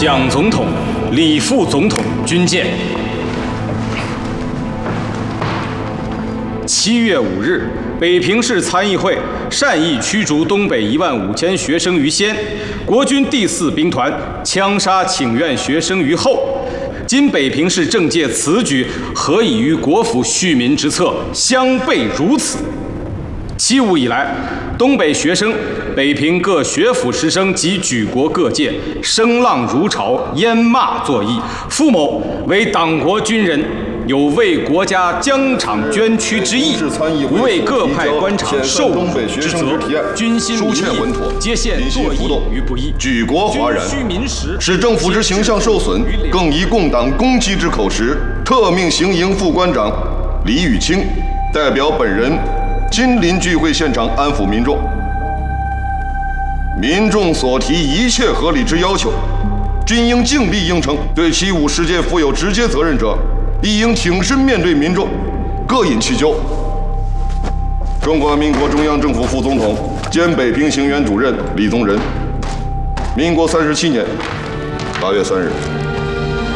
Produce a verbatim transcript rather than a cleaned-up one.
蒋总统、李副总统军舰。七月五日，北平市参议会善意驱逐东北一万五千学生于先，国军第四兵团枪杀请愿学生于后。今北平市政界此举，何以于国府恤民之策相悖如此？七五以来，东北学生、北平各学府师生及举国各界声浪如潮，淹骂作揖。傅某为党国军人，有为国家疆场捐躯之意，不为各派官场受辱之责，军心民意皆现作义于不义， 举国哗然，使政府之形象受损，更以共党攻击之口实，特命行营副官长李宇清代表本人亲临聚会现场安抚民众。民众所提一切合理之要求，均应尽力应承；对七五事件负有直接责任者，亦应挺身面对民众，各引其咎。中华民国中央政府副总统兼北平行辕主任李宗仁，民国三十七年八月三日。